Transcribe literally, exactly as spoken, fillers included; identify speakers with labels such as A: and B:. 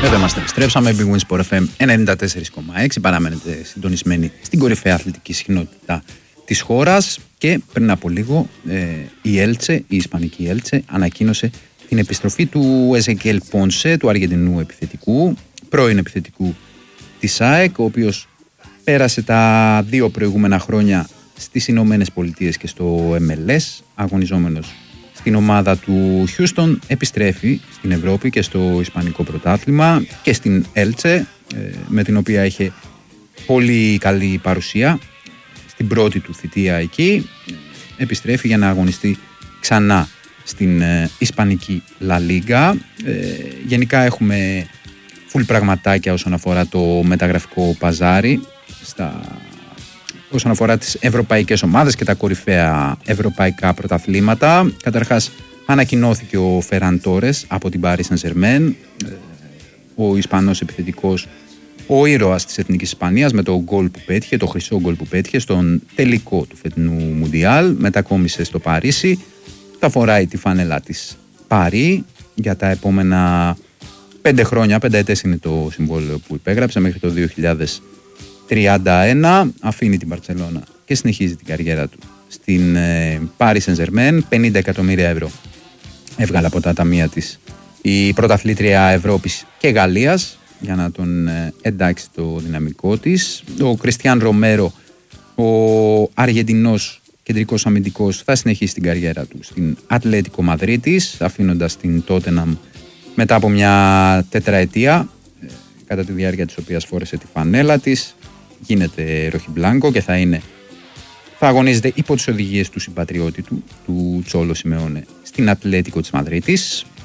A: Εδώ είμαστε, επιστρέψαμε. Big Win Sport εφ εμ ενενήντα τέσσερα κόμμα έξι. Παραμένετε συντονισμένοι στην κορυφαία αθλητική συχνότητα της χώρας. Και πριν από λίγο ε, η Έλτσε, η Ισπανική Έλτσε, ανακοίνωσε την επιστροφή του Εζεκιέλ Πόνσε, του Αργεντινού επιθετικού, πρώην επιθετικού της ΑΕΚ, ο οποίος πέρασε τα δύο προηγούμενα χρόνια στις Ηνωμένες Πολιτείες και στο εμ ελ ες, αγωνιζόμενος στην ομάδα του Houston. Επιστρέφει στην Ευρώπη και στο Ισπανικό πρωτάθλημα και στην Έλτσε, με την οποία είχε πολύ καλή παρουσία στην πρώτη του θητεία εκεί. Επιστρέφει για να αγωνιστεί ξανά στην Ισπανική Λα Λίγκα. Γενικά έχουμε φουλ πραγματάκια όσον αφορά το μεταγραφικό παζάρι, στα... όσον αφορά τις ευρωπαϊκές ομάδες και τα κορυφαία ευρωπαϊκά πρωταθλήματα. Καταρχάς ανακοινώθηκε ο Φεράν Τόρες από την Paris Saint-Germain, ο Ισπανός επιθετικός, ο ήρωας της Εθνικής Ισπανίας, με το γκολ που πέτυχε, το χρυσό γκολ που πέτυχε στον τελικό του φετινού Μουντιάλ. Μετακόμισε στο Παρίσι, θα φοράει τη φανέλα της Παρί για τα επόμενα πέντε χρόνια, πέντε ετές είναι το συμβόλαιο που υπέγραψε μέχρι το δύο χιλιάδες τριάντα ένα. Αφήνει την Μπαρτσελώνα και συνεχίζει την καριέρα του στην ε, Paris Saint-Germain. πενήντα εκατομμύρια ευρώ έβγαλε από τα ταμεία της η πρωταθλήτρια Ευρώπης και Γαλλίας για να τον ε, εντάξει το δυναμικό της. Ο Κριστιάν Ρομέρο, ο Αργεντινός κεντρικός αμυντικός, θα συνεχίσει την καριέρα του στην Ατλέτικο Μαδρίτης, αφήνοντας την Τότεναμ μετά από μια τετραετία, ε, κατά τη διάρκεια της οποίας φόρεσε τη φανέλα της. Γίνεται ροχιμπλάνκο και θα είναι θα αγωνίζεται υπό τις οδηγίες του συμπατριώτη του, του Τσόλο Σιμεώνε, στην Ατλέτικο της Μαδρίτης.